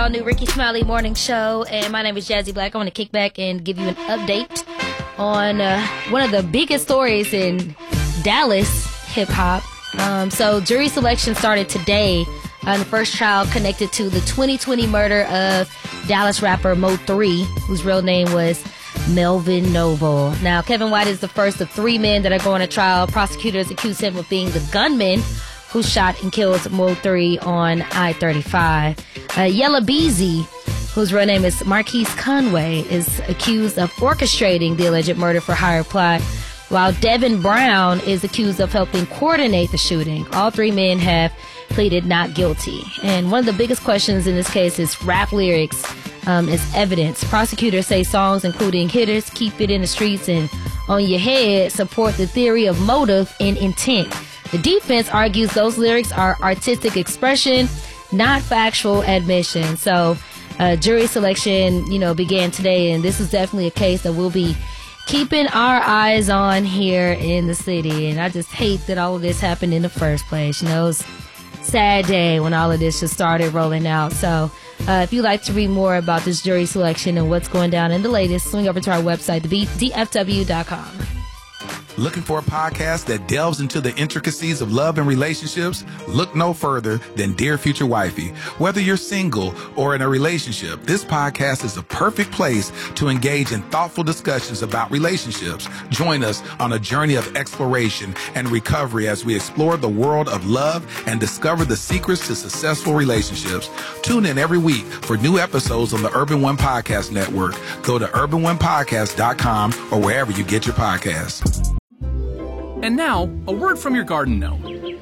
all-new Ricky Smiley Morning Show, and my name is Jazzy Black. I want to kick back and give you an update on one of the biggest stories in Dallas hip-hop. So jury selection started today on the first trial connected to the 2020 murder of Dallas rapper Mo3, whose real name was Melvin Noble. Now, Kevin White is the first of three men that are going to trial. Prosecutors accuse him of being the gunman who shot and killed Mo3 on I-35. Yella Beezy, whose real name is Marquise Conway, is accused of orchestrating the alleged murder for hire plot, while Devin Brown is accused of helping coordinate the shooting. All three men have pleaded not guilty. And one of the biggest questions in this case is rap lyrics as evidence. Prosecutors say songs including Hitters, Keep It in the Streets, and On Your Head support the theory of motive and intent. The defense argues those lyrics are artistic expression, not factual admission. So jury selection, began today, and this is definitely a case that we'll be keeping our eyes on here in the city. And I just hate that all of this happened in the first place. It was a sad day when all of this just started rolling out. So if you'd like to read more about this jury selection and what's going down in the latest, swing over to our website, DFW.com. Looking for a podcast that delves into the intricacies of love and relationships? Look no further than Dear Future Wifey. Whether you're single or in a relationship, this podcast is the perfect place to engage in thoughtful discussions about relationships. Join us on a journey of exploration and recovery as we explore the world of love and discover the secrets to successful relationships. Tune in every week for new episodes on the Urban One Podcast Network. Go to urbanonepodcast.com or wherever you get your podcasts. And now, a word from your garden gnome.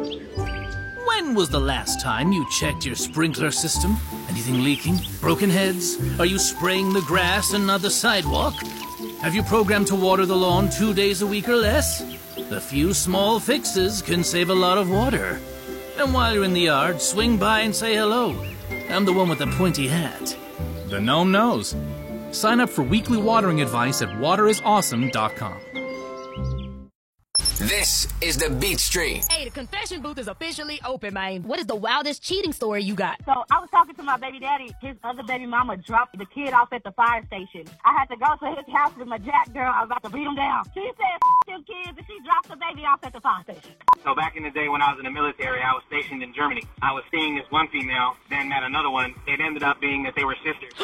When was the last time you checked your sprinkler system? Anything leaking? Broken heads? Are you spraying the grass and not the sidewalk? Have you programmed to water the lawn 2 days a week or less? A few small fixes can save a lot of water. And while you're in the yard, swing by and say hello. I'm the one with the pointy hat. The gnome knows. Sign up for weekly watering advice at waterisawesome.com. This is the Beat Street. Hey, the confession booth is officially open, man. What is the wildest cheating story you got? So I was talking to my baby daddy. His other baby mama dropped the kid off at the fire station. I had to go to his house with my jack girl. I was about to beat him down. She said, them kids, and she dropped the baby off at the fire station. So back in the day when I was in the military, I was stationed in Germany. I was seeing this one female, then met another one. It ended up being that they were sisters.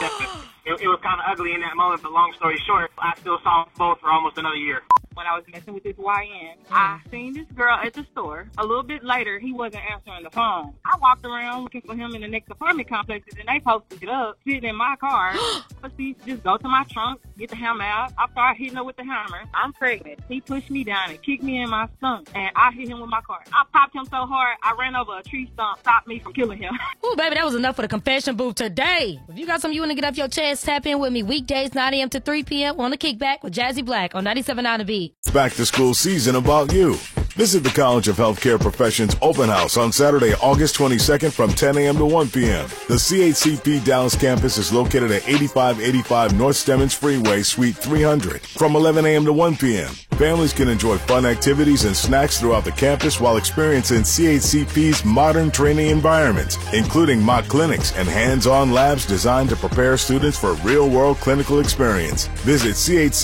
It was kind of ugly in that moment, but long story short, I still saw them both for almost another year. When I was messing with this YN, I seen this girl at the store. A little bit later, he wasn't answering the phone. I walked around looking for him in the next apartment complexes, and they posted it up, sitting in my car. But she just go to my trunk, get the hammer out. I started hitting her with the hammer. I'm pregnant. He pushed me down and kicked me in my stomach, and I hit him with my car. I popped him so hard, I ran over a tree stump, stopped me from killing him. Ooh, baby, that was enough for the confession booth today. If you got something you want to get off your chest, tap in with me weekdays, 9 a.m. to 3 p.m. on the Kickback with Jazzy Black on 97.9 The Beat. It's back to school season about you. Visit the College of Healthcare Professions Open House on Saturday, August 22nd from 10 a.m. to 1 p.m. The CHCP Dallas campus is located at 8585 North Stemmons Freeway, Suite 300 from 11 a.m. to 1 p.m. Families can enjoy fun activities and snacks throughout the campus while experiencing CHCP's modern training environments, including mock clinics and hands-on labs designed to prepare students for real-world clinical experience. Visit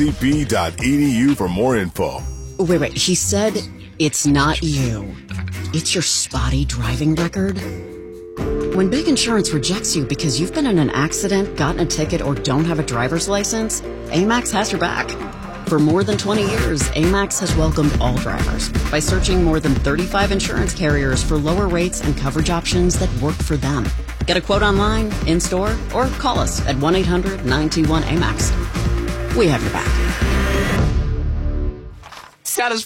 chcp.edu for more info. Wait, he said it's not you. It's your spotty driving record. When Big Insurance rejects you because you've been in an accident, gotten a ticket, or don't have a driver's license, Amax has your back. For more than 20 years, Amax has welcomed all drivers by searching more than 35 insurance carriers for lower rates and coverage options that work for them. Get a quote online, in-store, or call us at 1-800-921-AMAX. We have your back. Satisfied.